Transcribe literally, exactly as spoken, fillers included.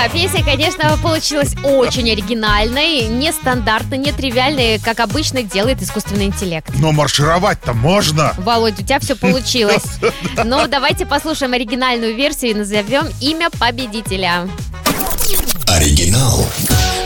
Да, песня, конечно, получилась очень оригинальной, нестандартной, нетривиальной, как обычно делает искусственный интеллект. Но маршировать-то можно. Володь, у тебя все получилось. Ну, давайте послушаем оригинальную версию и назовем имя победителя. Оригинал.